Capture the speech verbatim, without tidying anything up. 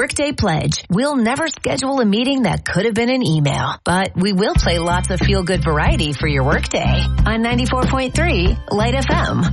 Workday Pledge. We'll never schedule a meeting that could have been an email, but we will play lots of feel-good variety for your workday on ninety-four point three Light F M.